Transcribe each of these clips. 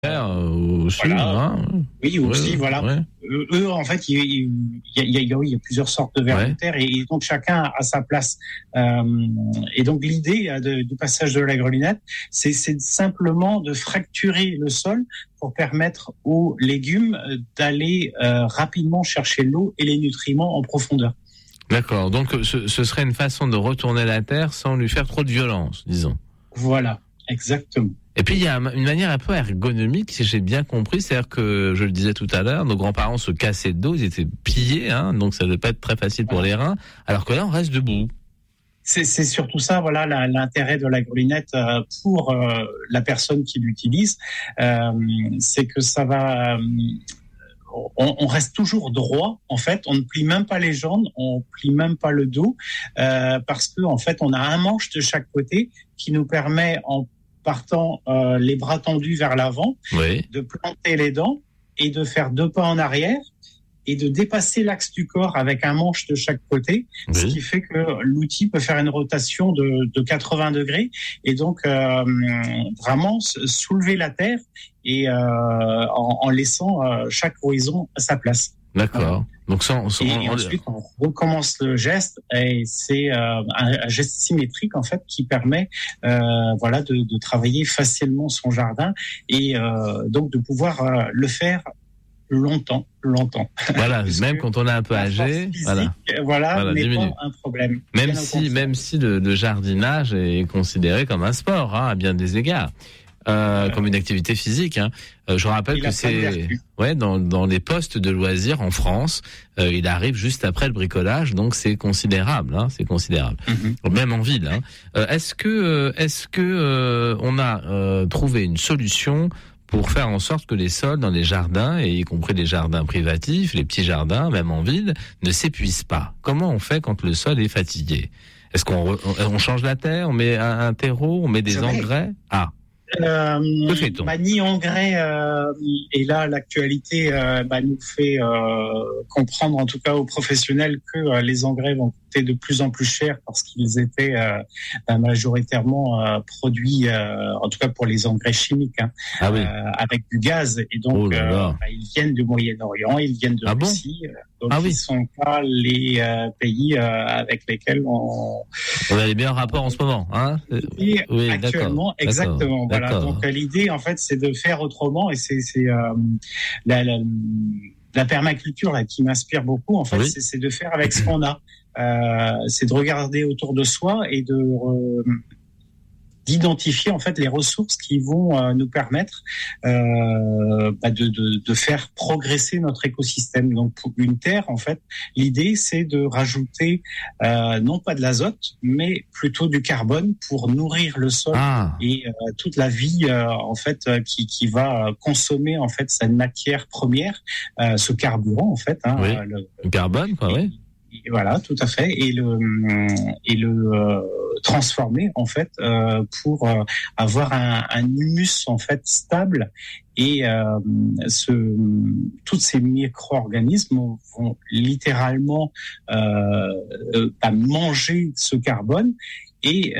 Aussi, voilà. hein. Oui, aussi, voilà. Ouais. Eux, en fait, il y a plusieurs sortes de vers de terre et donc chacun a sa place. Et donc l'idée du passage de la grelinette, c'est simplement de fracturer le sol pour permettre aux légumes d'aller rapidement chercher l'eau et les nutriments en profondeur. D'accord. Donc ce serait une façon de retourner la terre sans lui faire trop de violence, disons. Voilà, exactement. Et puis il y a une manière un peu ergonomique, si j'ai bien compris, c'est-à-dire que je le disais tout à l'heure, nos grands-parents se cassaient le dos, ils étaient pliés, hein, donc ça ne devait pas être très facile pour les reins, alors que là on reste debout. C'est surtout ça, voilà, l'intérêt de la grelinette pour la personne qui l'utilise, c'est que ça va. On reste toujours droit, en fait. On ne plie même pas les jambes, on plie même pas le dos, parce que en fait, on a un manche de chaque côté qui nous permet, en partant les bras tendus vers l'avant, de planter les dents et de faire 2 pas en arrière et de dépasser l'axe du corps avec un manche de chaque côté, ce qui fait que l'outil peut faire une rotation de 80 degrés et donc vraiment soulever la terre et en laissant chaque horizon à sa place. D'accord. Donc et ensuite on recommence le geste et c'est un geste symétrique en fait qui permet voilà de travailler facilement son jardin et donc de pouvoir le faire longtemps. Voilà, même quand on est un peu âgé, physique, voilà n'est pas un problème. Même si le jardinage est considéré comme un sport, hein, à bien des égards. Comme une activité physique, hein. Je rappelle que c'est dans les postes de loisirs en France, il arrive juste après le bricolage, donc c'est considérable, hein, c'est considérable. Même en ville, hein. Est-ce que on a trouvé une solution pour faire en sorte que les sols dans les jardins, et y compris les jardins privatifs, les petits jardins, même en ville, ne s'épuisent pas? Comment on fait quand le sol est fatigué? Est-ce qu'on change la terre, on met un terreau, on met des engrais? Que fait-on? Ni engrais, et là l'actualité nous fait comprendre, en tout cas aux professionnels, que les engrais vont coûter de plus en plus cher parce qu'ils étaient majoritairement produits, en tout cas pour les engrais chimiques, hein, avec du gaz. Et donc ils viennent du Moyen-Orient, ils viennent de Russie. Donc ils sont pas les pays avec lesquels on a les meilleurs rapports en ce moment, hein. Actuellement, exactement. Voilà. Donc l'idée, en fait, c'est de faire autrement, et c'est la permaculture là qui m'inspire beaucoup. En fait, c'est de faire avec ce qu'on a. C'est de regarder autour de soi et d'identifier en fait les ressources qui vont nous permettre de faire progresser notre écosystème. Donc pour une terre, en fait, l'idée c'est de rajouter non pas de l'azote, mais plutôt du carbone pour nourrir le sol et toute la vie en fait qui va consommer en fait cette matière première, ce carburant en fait. Hein, le carbone, quoi, oui. Voilà, tout à fait, et le transformer en fait pour avoir un humus en fait stable, et tous ces micro-organismes vont littéralement manger ce carbone et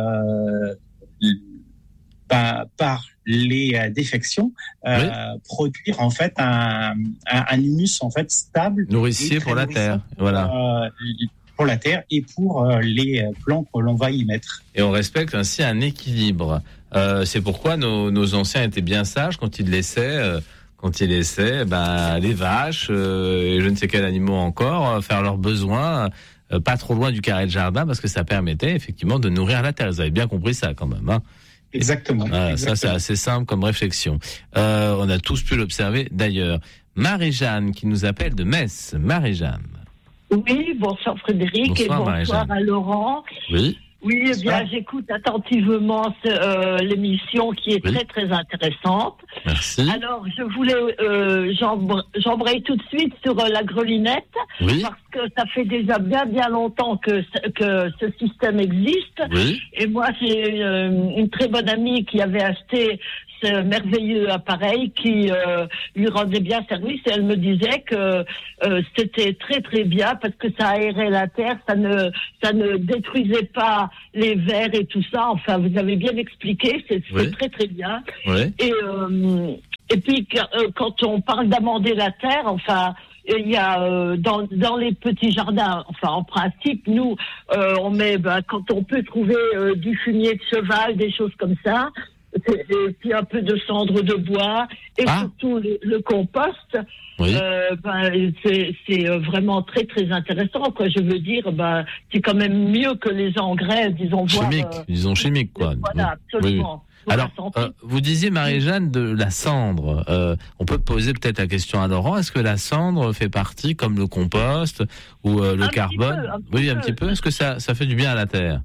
par les défections, produire en fait un humus en fait stable, nourricier pour la terre, pour la terre et pour les plants que l'on va y mettre. Et on respecte ainsi un équilibre. C'est pourquoi nos anciens étaient bien sages quand ils laissaient les vaches et je ne sais quels animaux encore faire leurs besoins. Pas trop loin du carré de jardin, parce que ça permettait effectivement de nourrir la terre. Vous avez bien compris ça quand même, hein. Exactement. Ça c'est assez simple comme réflexion. On a tous pu l'observer d'ailleurs. Marie-Jeanne qui nous appelle de Metz. Marie-Jeanne. Oui, bonsoir Frédéric. Bonsoir, et bonsoir à Laurent. Oui, eh bien, j'écoute attentivement l'émission qui est très, très intéressante. Merci. Alors, je voulais, j'embraye tout de suite sur la grelinette, parce que ça fait déjà bien, bien longtemps que ce système existe. Et moi, j'ai une très bonne amie qui avait acheté ce merveilleux appareil qui lui rendait bien service, et elle me disait que c'était très très bien parce que ça aérait la terre, ça ne détruisait pas les vers et tout ça. Enfin, vous avez bien expliqué, c'est très très bien. Et Et puis quand on parle d'amender la terre, enfin, il y a dans les petits jardins, enfin en principe, nous on met quand on peut trouver du fumier de cheval, des choses comme ça, et puis un peu de cendre de bois et surtout le compost. Oui. C'est vraiment très très intéressant, quoi. Je veux dire, c'est quand même mieux que les engrais, disons chimiques, quoi. Voilà, absolument. Oui. Alors, vous disiez, Marie-Jeanne, de la cendre. On peut poser peut-être la question à Laurent. Est-ce que la cendre fait partie, comme le compost ou le carbone? Un petit peu. Est-ce que ça fait du bien à la terre?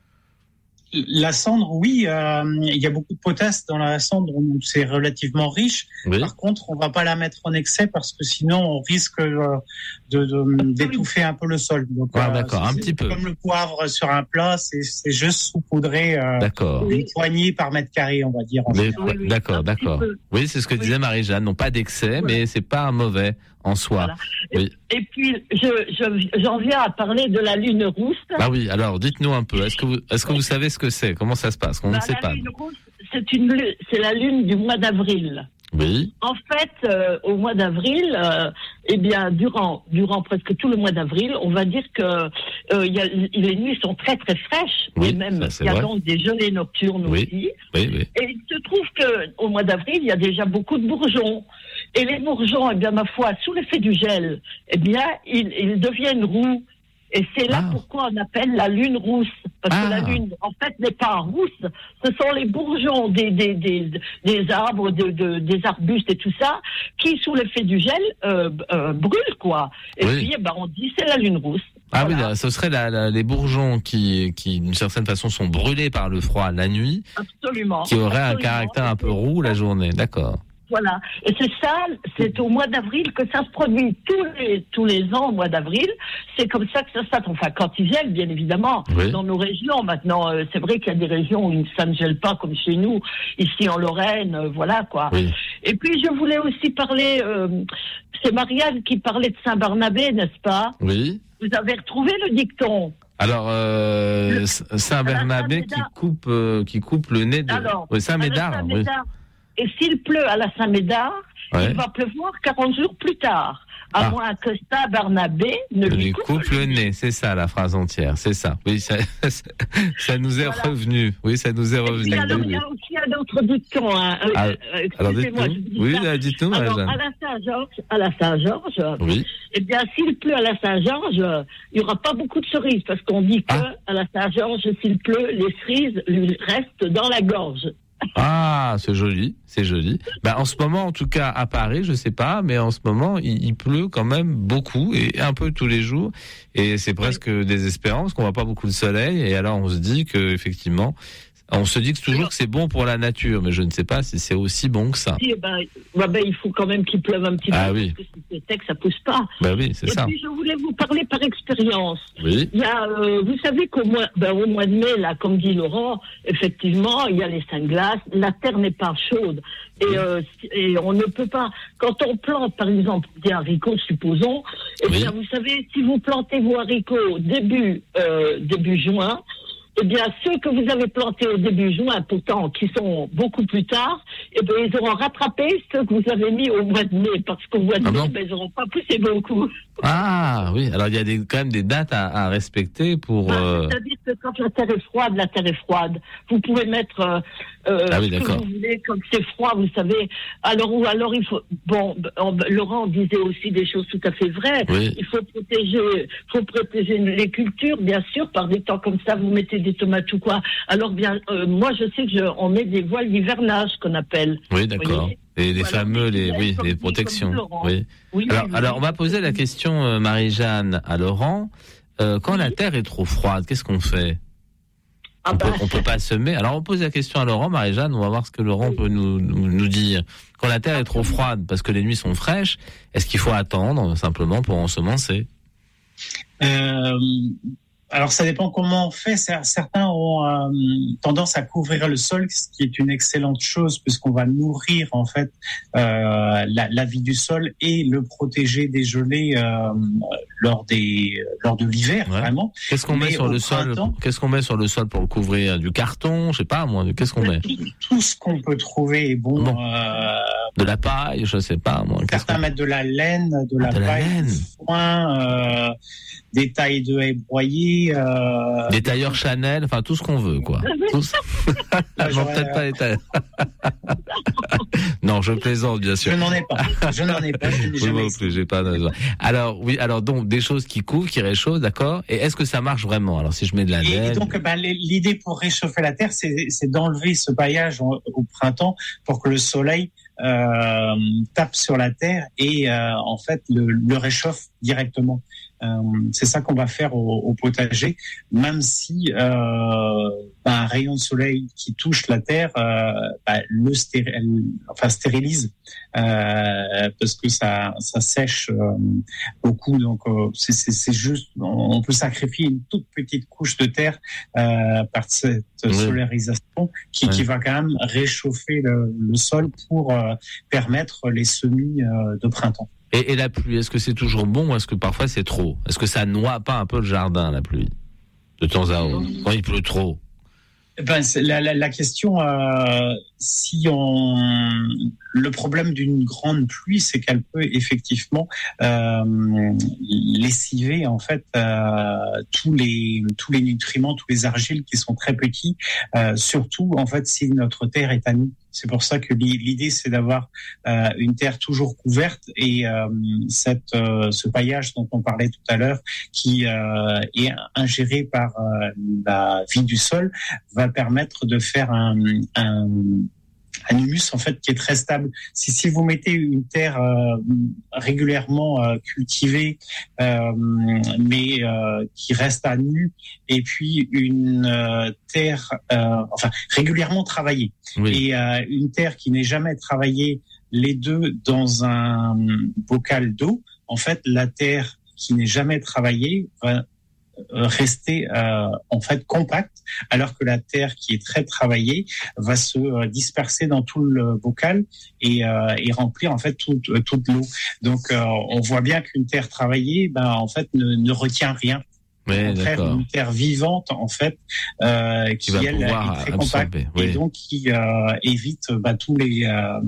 La cendre, oui, il y a beaucoup de potasse dans la cendre, c'est relativement riche. Oui. Par contre, on va pas la mettre en excès parce que sinon on risque d'étouffer un peu le sol. Donc, d'accord, un petit peu. Comme le poivre sur un plat, c'est juste saupoudré une poignée par mètre carré, on va dire. D'accord. Oui, c'est ce que disait Marie-Jeanne. Non, pas d'excès, mais c'est pas un mauvais en soi. Voilà. Oui. Et puis, j'en viens à parler de la lune rousse. Ah oui, alors dites-nous un peu. Est-ce que vous savez ce que c'est? Comment ça se passe? On ne sait pas. La lune rousse, c'est la lune du mois d'avril. Oui. En fait, au mois d'avril, durant presque tout le mois d'avril, on va dire que les nuits sont très très fraîches, et même il y a donc des gelées nocturnes aussi. Oui. Et il se trouve que au mois d'avril, il y a déjà beaucoup de bourgeons. Et les bourgeons, ma foi, sous l'effet du gel, ils deviennent roux. Et c'est là pourquoi on appelle la lune rousse. Parce que la lune, en fait, n'est pas rousse. Ce sont les bourgeons des arbres, des arbustes et tout ça, qui, sous l'effet du gel, brûlent, quoi. Et puis, on dit c'est la lune rousse. Ah voilà. Oui, ce serait les bourgeons qui, d'une certaine façon, sont brûlés par le froid la nuit. Absolument. Qui auraient un caractère un peu roux la journée. D'accord. Voilà. Et c'est au mois d'avril que ça se produit tous les ans au mois d'avril. C'est comme ça que ça se passe. Enfin, quand il gèle, bien évidemment, dans nos régions. Maintenant, c'est vrai qu'il y a des régions où ça ne gèle pas comme chez nous, ici en Lorraine, voilà, quoi. Oui. Et puis, je voulais aussi parler, c'est Marianne qui parlait de Saint-Barnabé, n'est-ce pas? Oui. Vous avez retrouvé le dicton? Alors, Saint-Barnabé qui coupe le nez de Saint-Médard. Oui. Et s'il pleut à la Saint-Médard, il va pleuvoir 40 jours plus tard. À moins que Saint-Barnabé ne lui coupe le nez. C'est ça la phrase entière, c'est ça. Oui, ça nous est revenu. Oui, ça nous est revenu. Il y a aussi un autre dicton. Alors dites-nous. Oui, dites-nous. Alors, à la Saint-Georges, s'il pleut à la Saint-Georges, il n'y aura pas beaucoup de cerises, parce qu'on dit que à la Saint-Georges, s'il pleut, les cerises lui restent dans la gorge. Ah, c'est joli. En ce moment, en tout cas, à Paris, je sais pas, mais en ce moment, il pleut quand même beaucoup et un peu tous les jours. Et c'est presque désespérant parce qu'on voit pas beaucoup de soleil. Et alors, on se dit que, effectivement, on se dit que toujours que c'est bon pour la nature, mais je ne sais pas si c'est aussi bon que ça. Il faut quand même qu'il pleuve un petit peu, parce que si c'est sec, ça pousse pas. Oui, c'est ça. Et puis je voulais vous parler par expérience. Oui. Il y a, vous savez qu'au mois de mai, là, comme dit Laurent, effectivement, il y a les saints glaces. La terre n'est pas chaude, et on ne peut pas. Quand on plante, par exemple, des haricots, supposons, vous savez, si vous plantez vos haricots début juin. Ceux que vous avez plantés au début juin, pourtant, qui sont beaucoup plus tard, ils auront rattrapé ceux que vous avez mis au mois de mai, parce qu'au mois de mai, ils n'auront pas poussé beaucoup. Ah oui, alors il y a quand même des dates à respecter pour... C'est-à-dire que quand la terre est froide. Vous pouvez mettre ce que vous voulez, comme c'est froid, vous savez. Alors il faut... Laurent disait aussi des choses tout à fait vraies. Oui. Il faut protéger les cultures, bien sûr, par des temps comme ça, vous mettez des tomates ou quoi. Alors moi je sais qu'on met des voiles d'hivernage qu'on appelle. Oui, d'accord. Et les fameux, les protections. Oui. Alors, on va poser la question, Marie-Jeanne, à Laurent. Quand la terre est trop froide, qu'est-ce qu'on fait? On peut pas semer. Alors, on pose la question à Laurent, Marie-Jeanne, on va voir ce que Laurent peut nous dire. Quand la terre est trop froide, parce que les nuits sont fraîches, est-ce qu'il faut attendre, simplement, pour ensemencer? Alors, ça dépend comment on fait. Certains ont tendance à couvrir le sol, ce qui est une excellente chose, puisqu'on va nourrir en fait la vie du sol et le protéger des gelées lors de l'hiver, vraiment. Qu'est-ce qu'on met sur le sol? Qu'est-ce qu'on met sur le sol pour le couvrir? Du carton, je sais pas moi. Qu'est-ce qu'on met? Tout ce qu'on peut trouver est bon. de la paille, je sais pas moi. Certains mettent de la laine, de la paille, du foin, des tailles de haies broyées. Des tailleurs Chanel, enfin tout ce qu'on veut, quoi. Non, peut-être pas les tailleurs. Non, je plaisante, bien sûr. Je n'en ai pas. Je n'ai plus, j'ai pas besoin. Alors donc des choses qui couvrent, qui réchauffent, d'accord. Et est-ce que ça marche vraiment? Alors si je mets de la laine. Et donc l'idée pour réchauffer la terre, c'est d'enlever ce paillage au printemps pour que le soleil tape sur la terre et en fait le réchauffe directement. C'est ça qu'on va faire au potager, même si un rayon de soleil qui touche la terre stérilise parce que ça sèche beaucoup. Donc c'est juste, on peut sacrifier une toute petite couche de terre par cette solarisation qui va quand même réchauffer le sol pour permettre les semis de printemps. Et la pluie, est-ce que c'est toujours bon ou est-ce que parfois c'est trop? Est-ce que ça noie pas un peu le jardin, la pluie, de temps à autre, quand il pleut trop? C'est la question, le problème d'une grande pluie, c'est qu'elle peut effectivement lessiver en fait tous les nutriments, tous les argiles qui sont très petits, surtout en fait si notre terre est à nu. C'est pour ça que l'idée, c'est d'avoir une terre toujours couverte et ce paillage dont on parlait tout à l'heure, qui est ingéré par la vie du sol, va permettre de faire un humus en fait qui est très stable. Si vous mettez une terre régulièrement cultivée, mais qui reste à nu, et puis une terre régulièrement travaillée, et une terre qui n'est jamais travaillée, les deux dans un bocal d'eau, en fait la terre qui n'est jamais travaillée va rester en fait compacte, alors que la terre qui est très travaillée va se disperser dans tout le bocal et remplir en fait toute l'eau. Donc on voit bien qu'une terre travaillée en fait ne retient rien. Au contraire, une terre vivante en fait qui elle est très compacte et donc qui évite tous les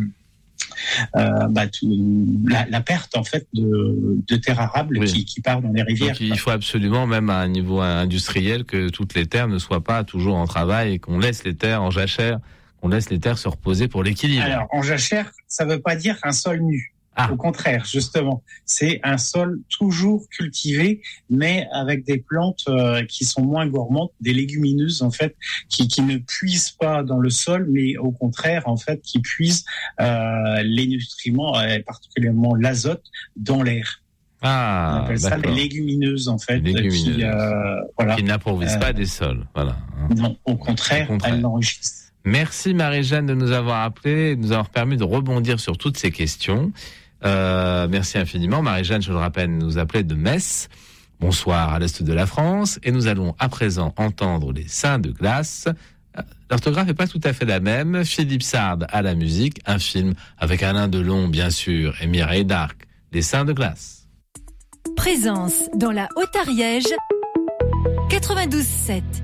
la perte en fait de terre arable qui part dans les rivières. Donc, il faut absolument, même à un niveau industriel, que toutes les terres ne soient pas toujours en travail et qu'on laisse les terres en jachère, qu'on laisse les terres se reposer pour l'équilibre. Alors en jachère, ça veut pas dire un sol nu. Au contraire, justement, c'est un sol toujours cultivé, mais avec des plantes qui sont moins gourmandes, des légumineuses en fait, qui ne puisent pas dans le sol, mais au contraire en fait, qui puisent les nutriments, particulièrement l'azote, dans l'air. On appelle ça les légumineuses en fait, qui n'approuvissent pas des sols. Voilà. Non, au contraire, elles l'enrichissent. Merci Marie-Jeanne de nous avoir appelé, de nous avoir permis de rebondir sur toutes ces questions. Merci infiniment. Marie-Jeanne, je le rappelle, nous appelait de Metz. Bonsoir à l'est de la France. Et nous allons à présent entendre les Saints de glace. L'orthographe n'est pas tout à fait la même. Philippe Sard à la musique. Un film avec Alain Delon, bien sûr, et Mireille d'Arc. Les Saints de glace. Présence dans la Haute-Ariège 92.7.